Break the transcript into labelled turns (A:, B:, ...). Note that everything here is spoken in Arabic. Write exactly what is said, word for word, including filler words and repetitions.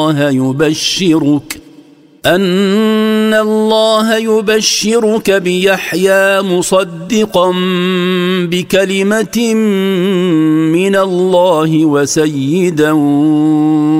A: الله يبشرك أن الله يبشرك بيحيى مصدقا بكلمة من الله وسيدا